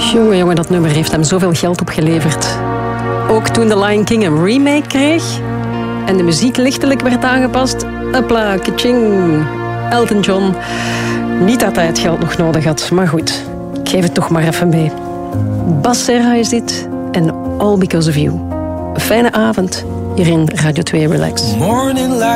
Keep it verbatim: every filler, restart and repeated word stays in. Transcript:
Jongen, jongen, dat nummer heeft hem zoveel geld opgeleverd. Ook toen The Lion King een remake kreeg en de muziek lichtelijk werd aangepast. Hopla, kaching. Elton John. Niet dat hij het geld nog nodig had, maar goed. Ik geef het toch maar even mee. Bas Serra is dit en All Because of You. Een fijne avond hier in Radio twee Relax.